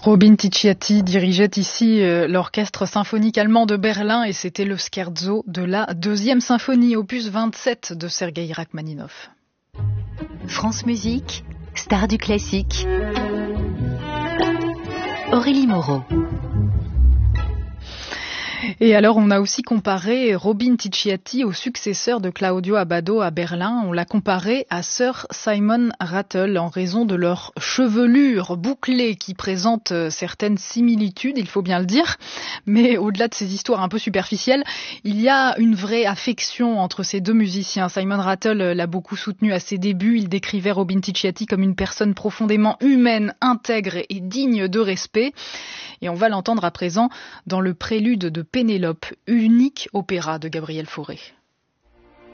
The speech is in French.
Robin Ticciati dirigeait ici l'orchestre symphonique allemand de Berlin et c'était le scherzo de la deuxième symphonie, opus 27 de Sergueï Rachmaninov. France Musique, star du classique. Aurélie Moreau. Et alors, on a aussi comparé Robin Ticciati au successeur de Claudio Abbado à Berlin. On l'a comparé à Sir Simon Rattle en raison de leur chevelure bouclée qui présente certaines similitudes, il faut bien le dire. Mais au-delà de ces histoires un peu superficielles, il y a une vraie affection entre ces deux musiciens. Simon Rattle l'a beaucoup soutenu à ses débuts. Il décrivait Robin Ticciati comme une personne profondément humaine, intègre et digne de respect. Et on va l'entendre à présent dans le prélude de Pénélope, unique opéra de Gabriel Fauré.